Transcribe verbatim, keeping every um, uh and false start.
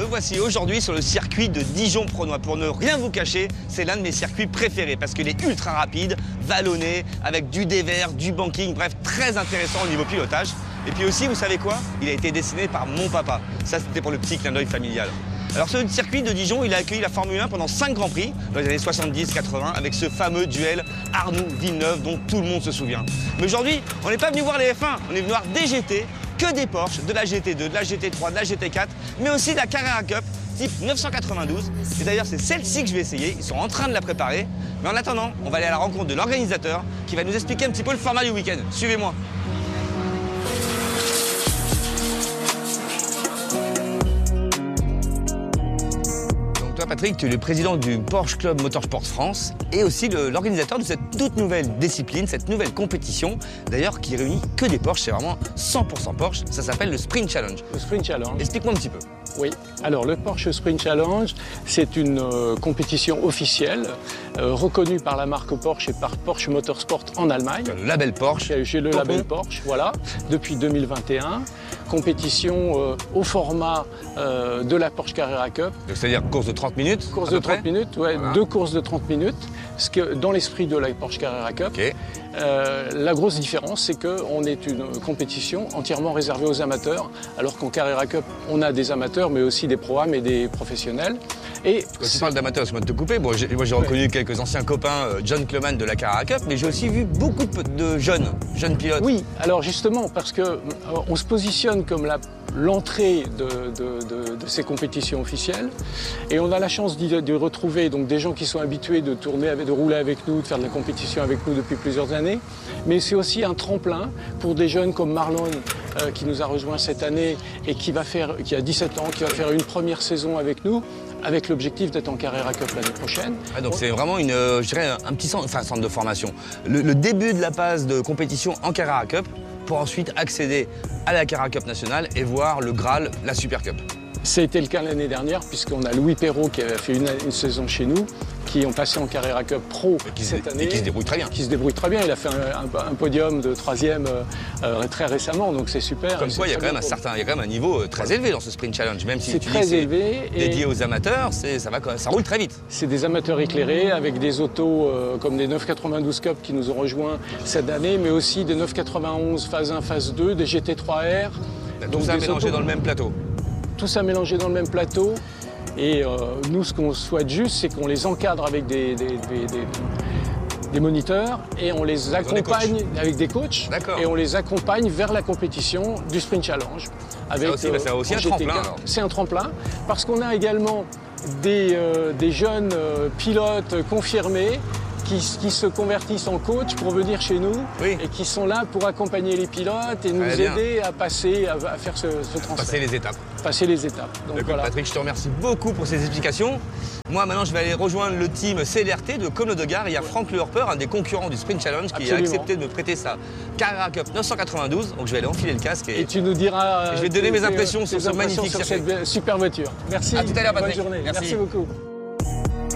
voici aujourd'hui sur le circuit de Dijon-Prenois. Pour ne rien vous cacher, c'est l'un de mes circuits préférés parce qu'il est ultra rapide, vallonné, avec du dévers, du banking, bref, très intéressant au niveau pilotage. Et puis aussi, vous savez quoi? Il a été dessiné par mon papa. Ça, c'était pour le petit clin d'œil familial. Alors ce circuit de Dijon, il a accueilli la Formule un pendant cinq Grands Prix dans les années soixante-dix quatre-vingt avec ce fameux duel Arnoux-Villeneuve dont tout le monde se souvient. Mais aujourd'hui, on n'est pas venu voir les F un, on est venu voir des G T, que des Porsche, de la G T deux, de la G T trois, de la G T quatre, mais aussi de la Carrera Cup type neuf cent quatre-vingt-douze. Et d'ailleurs, c'est celle-ci que je vais essayer, ils sont en train de la préparer. Mais en attendant, on va aller à la rencontre de l'organisateur qui va nous expliquer un petit peu le format du week-end. Suivez-moi. Toi, Patrick, tu es le président du Porsche Club Motorsport France et aussi l'organisateur de cette toute nouvelle discipline, cette nouvelle compétition, d'ailleurs qui réunit que des Porsche, c'est vraiment cent pour cent Porsche, ça s'appelle le Sprint Challenge. Le Sprint Challenge. Explique-moi un petit peu. Oui, alors le Porsche Sprint Challenge, c'est une euh, compétition officielle euh, reconnue par la marque Porsche et par Porsche Motorsport en Allemagne. Le label Porsche. J'ai le label Porsche, voilà, depuis deux mille vingt et un. Compétition euh, au format euh, de la Porsche Carrera Cup. C'est-à-dire course de trente minutes? Course de trente minutes, ouais, voilà. Deux courses de trente minutes, ce que, dans l'esprit de la Porsche Carrera Cup. Okay. Euh, la grosse différence, c'est qu'on est une compétition entièrement réservée aux amateurs, alors qu'en Carrera Cup, on a des amateurs, mais aussi des pro-am et des professionnels. Et quand tu parles d'amateurs, excuse-moi de te couper, bon, moi j'ai reconnu ouais. quelques anciens copains, euh, John Cleman de la Carrera Cup, mais j'ai aussi vu beaucoup de, de jeunes, jeunes pilotes. Oui, alors justement, parce qu'on euh, se positionne comme la l'entrée de, de, de, de ces compétitions officielles et on a la chance de, de retrouver donc, des gens qui sont habitués de tourner, de rouler avec nous, de faire de la compétition avec nous depuis plusieurs années, mais c'est aussi un tremplin pour des jeunes comme Marlon euh, qui nous a rejoint cette année et qui, va faire, qui a dix-sept ans, qui va faire une première saison avec nous, avec l'objectif d'être en Carrera Cup l'année prochaine. Ah, donc c'est vraiment une, euh, je dirais, un petit centre, enfin, centre de formation. Le, le début de la phase de compétition en Carrera Cup pour ensuite accéder à la Carrera Cup nationale et voir le Graal, la Super Cup. C'était le cas l'année dernière puisqu'on a Louis Perrault qui avait fait une, une saison chez nous, qui ont passé en Carrera Cup Pro qui cette se, année. Et qui se débrouille très bien. Qui se débrouille très bien. Il a fait un, un, un podium de troisième euh, très récemment, donc c'est super. Comme quoi, il y a quand même un certain, il y a quand même un niveau très élevé dans ce Sprint Challenge, même si c'est tu très dis élevé c'est dédié aux amateurs, ça va, ça roule très vite. C'est des amateurs éclairés avec des autos euh, comme des neuf quatre-vingt-douze Cup qui nous ont rejoints cette année, mais aussi des neuf quatre-vingt-onze phase un, phase deux, des G T trois R. Tout donc ça mélangé autos, dans le même plateau. Tout ça mélangé dans le même plateau. Et euh, nous, ce qu'on souhaite juste, c'est qu'on les encadre avec des, des, des, des, des moniteurs et on les accompagne des avec des coachs et on les accompagne vers la compétition du Sprint Challenge. Avec, ça aussi, euh, bah, aussi un tremplin. C'est un tremplin parce qu'on a également des, euh, des jeunes euh, pilotes confirmés Qui, qui se convertissent en coach pour venir chez nous oui. et qui sont là pour accompagner les pilotes et nous Très aider bien. à passer, à, à faire ce, ce transfert. Passer les étapes. Passer les étapes. Donc, voilà. Patrick, je te remercie beaucoup pour ces explications. Moi, maintenant, je vais aller rejoindre le team C L R T de Comlo de Gare. Il y a Franck Le Hopper, un des concurrents du Sprint Challenge, qui Absolument. a accepté de me prêter sa Carrera Cup neuf cent quatre-vingt-douze. Donc, je vais aller enfiler le casque. Et, et tu nous diras. Et je vais te donner mes impressions sur ce magnifique sur cette super voiture. Merci. À tout à l'heure, Patrick. Bonne journée. Merci, Merci beaucoup.